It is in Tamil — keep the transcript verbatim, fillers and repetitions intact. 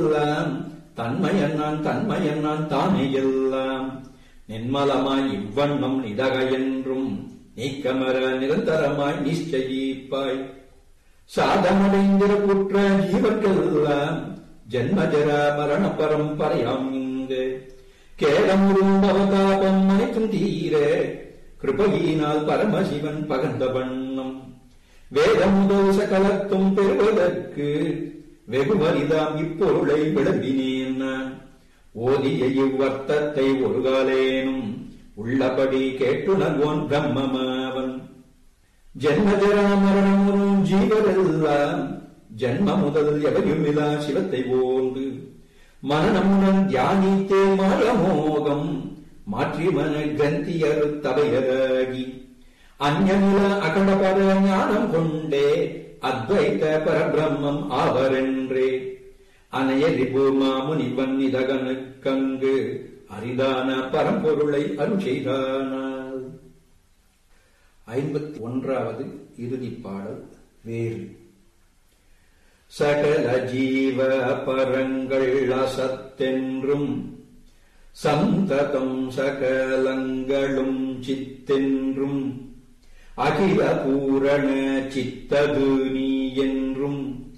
எல்லாம் தன்மையன் நான் தன்மையன் நான் தானே எல்லாம் நின்மலமாய் இவ்வண்ணம் நிதக என்றும் நீக்கமர நிரந்தரமாய் நிச்சயிப்பாய் சாதமடைந்திர குற்ற ஜீவர்க்கெல்லாம் ஜன்மஜர மரண பரம்பரையாம் இங்கு கேடமுறும் அவதாபம் அனைத்தும் தீர கிருபையினால் பரமசிவன் பகர்ந்த வண்ணம் வேதமுதல் சகலத்தும் பெறுவதற்கு வெகுவரிதாம் இப்பொருளை விளம்பினேன் நான் ஓதிய இவ்வர்த்தத்தை ஒரு காலேனும் உள்ளபடி கேட்டுணர்வோன் பிரம்மமாவன் ஜென்மஜரா மரணமுறும் ஜீவரெல்லாம் ஜன்ம முதல் எவையுமிலா சிவத்தை போன்று மரணமுடன் தியானித்தே மாயமோகம் மாற்றி மன கிரந்தியரு தவையராகி அந்நில அகண்டபர ஞானம் கொண்டே அத்வைத பரபிரம்மம் ஆவரென்றே அனையரிபு மாமுனிவன் இதகனுக்கங்கு அரிதான பரம்பொருளை அருள் செய்தானால். ஐம்பத்தி ஒன்றாவது இறுதி பாடல் வேறு. சகல ஜீவ பரங்கள் அசத்தென்றும் சந்ததம் சகலங்களும் சித்தென்றும் அகில பூரண சித்தது நீ என்றும்